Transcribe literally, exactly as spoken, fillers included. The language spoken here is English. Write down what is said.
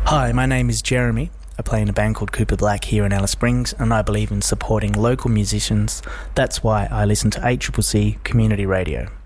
Hi, my name is Jeremy. I play in a band called Cooper Black here in Alice Springs, and I believe in supporting local musicians. That's why I listen to A C C C Community Radio.